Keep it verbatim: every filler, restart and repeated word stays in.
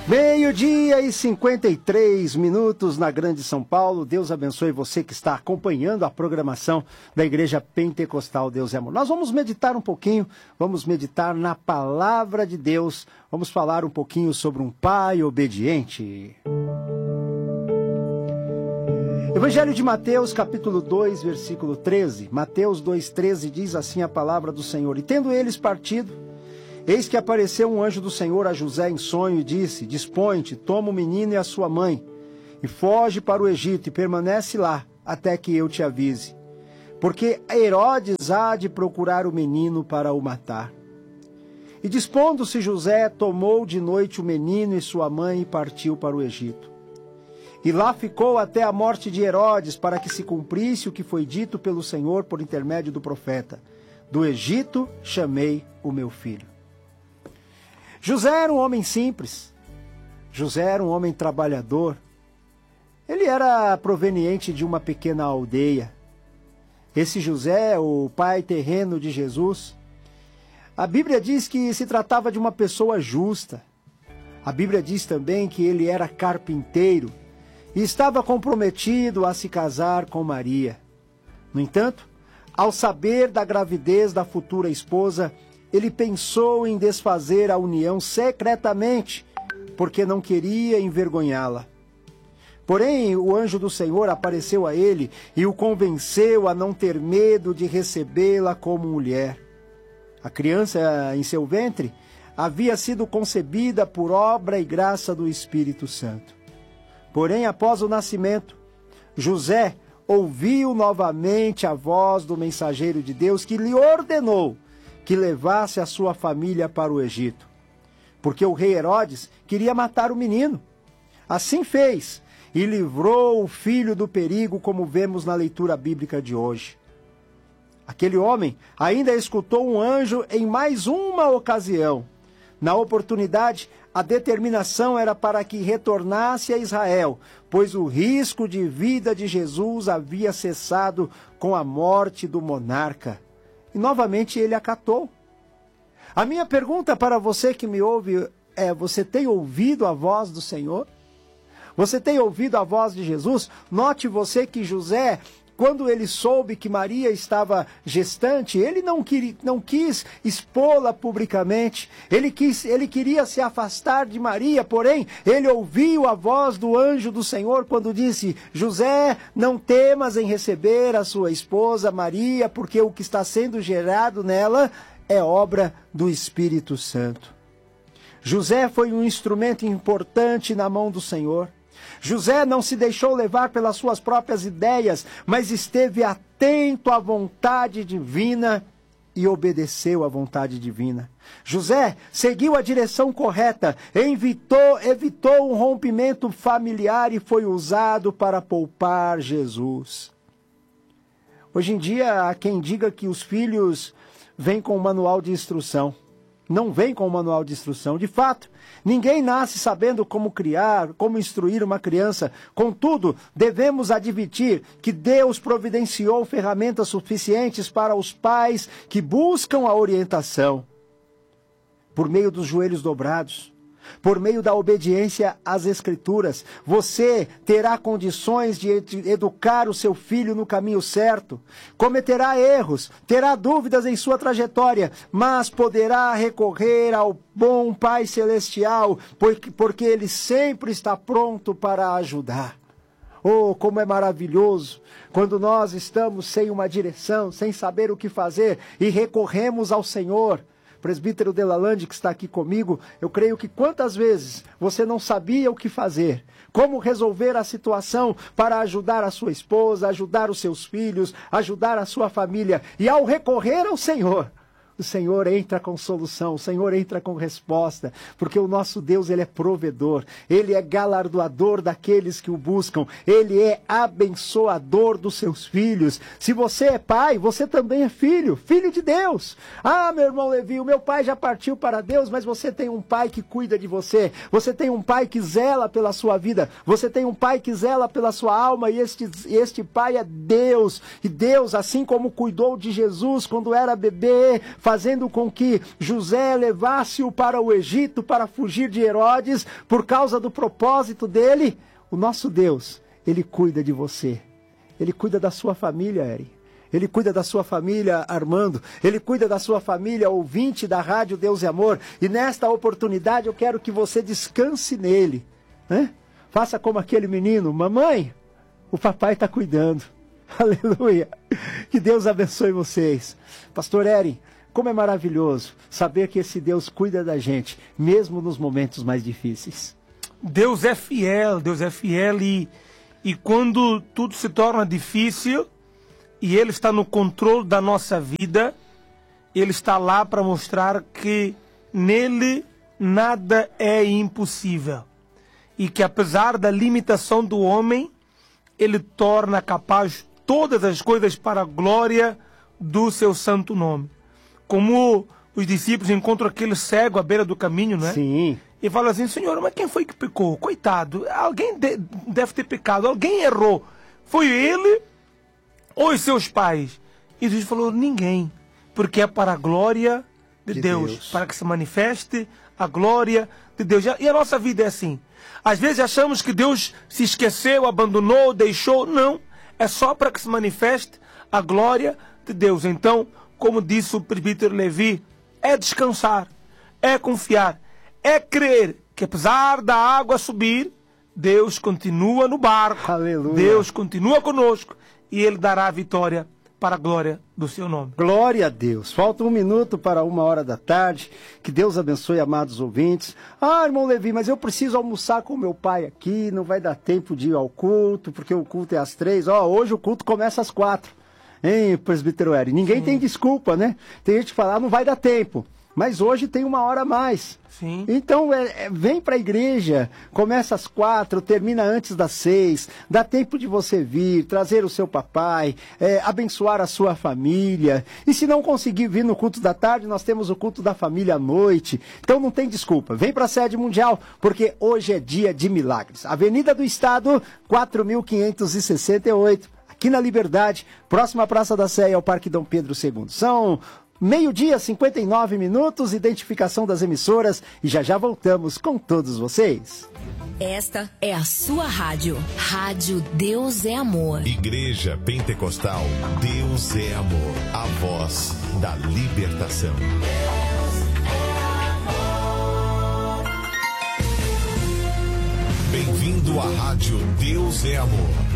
Meio-dia e cinquenta e três minutos na Grande São Paulo. Deus abençoe você que está acompanhando a programação da Igreja Pentecostal Deus é Amor. Nós vamos meditar um pouquinho, vamos meditar na Palavra de Deus, vamos falar um pouquinho sobre um pai obediente. Evangelho de Mateus, capítulo dois, versículo treze. Mateus dois, treze diz assim a palavra do Senhor: E tendo eles partido, eis que apareceu um anjo do Senhor a José em sonho e disse: Dispõe-te, toma o menino e a sua mãe, e foge para o Egito, e permanece lá, até que eu te avise. Porque Herodes há de procurar o menino para o matar. E dispondo-se José, tomou de noite o menino e sua mãe e partiu para o Egito. E lá ficou até a morte de Herodes, para que se cumprisse o que foi dito pelo Senhor por intermédio do profeta: Do Egito chamei o meu filho. José era um homem simples, José era um homem trabalhador, ele era proveniente de uma pequena aldeia. Esse José, o pai terreno de Jesus, a Bíblia diz que se tratava de uma pessoa justa. A Bíblia diz também que ele era carpinteiro e estava comprometido a se casar com Maria. No entanto, ao saber da gravidez da futura esposa, ele pensou em desfazer a união secretamente, porque não queria envergonhá-la. Porém, o anjo do Senhor apareceu a ele e o convenceu a não ter medo de recebê-la como mulher. A criança em seu ventre havia sido concebida por obra e graça do Espírito Santo. Porém, após o nascimento, José ouviu novamente a voz do mensageiro de Deus que lhe ordenou que levasse a sua família para o Egito, porque o rei Herodes queria matar o menino. Assim fez, e livrou o filho do perigo, como vemos na leitura bíblica de hoje. Aquele homem ainda escutou um anjo em mais uma ocasião. Na oportunidade, a determinação era para que retornasse a Israel, pois o risco de vida de Jesus havia cessado com a morte do monarca. E novamente ele acatou. A minha pergunta para você que me ouve é: você tem ouvido a voz do Senhor? Você tem ouvido a voz de Jesus? Note você que José, quando ele soube que Maria estava gestante, ele não, queria, não quis expô-la publicamente, ele, quis, ele queria se afastar de Maria, porém, ele ouviu a voz do anjo do Senhor quando disse: José, não temas em receber a sua esposa Maria, porque o que está sendo gerado nela é obra do Espírito Santo. José foi um instrumento importante na mão do Senhor. José não se deixou levar pelas suas próprias ideias, mas esteve atento à vontade divina e obedeceu à vontade divina. José seguiu a direção correta, evitou, evitou um rompimento familiar e foi usado para poupar Jesus. Hoje em dia, há quem diga que os filhos vêm com um manual de instrução. Não vem com um manual de instrução. De fato, ninguém nasce sabendo como criar, como instruir uma criança. Contudo, devemos admitir que Deus providenciou ferramentas suficientes para os pais que buscam a orientação. Por meio dos joelhos dobrados, por meio da obediência às Escrituras, você terá condições de educar o seu filho no caminho certo. Cometerá erros, terá dúvidas em sua trajetória, mas poderá recorrer ao bom Pai Celestial, porque, porque Ele sempre está pronto para ajudar. Oh, como é maravilhoso quando nós estamos sem uma direção, sem saber o que fazer e recorremos ao Senhor. Presbítero Delalande, que está aqui comigo, eu creio que quantas vezes você não sabia o que fazer, como resolver a situação para ajudar a sua esposa, ajudar os seus filhos, ajudar a sua família, e ao recorrer ao Senhor, o Senhor entra com solução, o Senhor entra com resposta, porque o nosso Deus, Ele é provedor, Ele é galardoador daqueles que o buscam, Ele é abençoador dos seus filhos. Se você é pai, você também é filho, filho de Deus. Ah, meu irmão Levi, o meu pai já partiu para Deus, mas você tem um pai que cuida de você, você tem um pai que zela pela sua vida, você tem um pai que zela pela sua alma, e este, este pai é Deus. E Deus, assim como cuidou de Jesus quando era bebê, fazendo com que José levasse-o para o Egito para fugir de Herodes por causa do propósito dele. O nosso Deus, Ele cuida de você. Ele cuida da sua família, Eri. Ele cuida da sua família, Armando. Ele cuida da sua família, ouvinte da Rádio Deus e Amor. E nesta oportunidade eu quero que você descanse nele. Né? Faça como aquele menino. Mamãe, o papai está cuidando. Aleluia. Que Deus abençoe vocês. Pastor Eri, como é maravilhoso saber que esse Deus cuida da gente, mesmo nos momentos mais difíceis. Deus é fiel, Deus é fiel e, e quando tudo se torna difícil e Ele está no controle da nossa vida, Ele está lá para mostrar que nele nada é impossível. E que apesar da limitação do homem, Ele torna capaz todas as coisas para a glória do seu santo nome. Como os discípulos encontram aquele cego à beira do caminho, não é? Sim. E falam assim, Senhor, mas quem foi que pecou? Coitado, alguém de, deve ter pecado, alguém errou. Foi ele ou os seus pais? E Jesus falou, ninguém, porque é para a glória de, de Deus, Deus, para que se manifeste a glória de Deus. E a nossa vida é assim. Às vezes achamos que Deus se esqueceu, abandonou, deixou. Não, é só para que se manifeste a glória de Deus. Então, como disse o presbítero Levi, é descansar, é confiar, é crer que apesar da água subir, Deus continua no barco. Aleluia. Deus continua conosco e Ele dará a vitória para a glória do seu nome. Glória a Deus. Falta um minuto para uma hora da tarde. Que Deus abençoe, amados ouvintes. Ah, irmão Levi, mas eu preciso almoçar com meu pai aqui, não vai dar tempo de ir ao culto, porque o culto é às três. Ó, hoje o culto começa às quatro. Hein, presbítero Eri? Ninguém Sim. tem desculpa, né? Tem gente que fala, ah, não vai dar tempo. Mas hoje tem uma hora a mais. Sim. Então, é, é, vem para a igreja, começa às quatro, termina antes das seis, dá tempo de você vir, trazer o seu papai, é, abençoar a sua família. E se não conseguir vir no culto da tarde, nós temos o culto da família à noite. Então não tem desculpa, vem para a sede mundial, porque hoje é dia de milagres. Avenida do Estado, quatro mil quinhentos e sessenta e oito, aqui na Liberdade, próxima à Praça da Sé ao Parque Dom Pedro segundo. São meio-dia, cinquenta e nove minutos, identificação das emissoras e já já voltamos com todos vocês. Esta é a sua rádio. Rádio Deus é Amor. Igreja Pentecostal Deus é Amor. A voz da libertação. Deus é amor. Bem-vindo à Rádio Deus é Amor.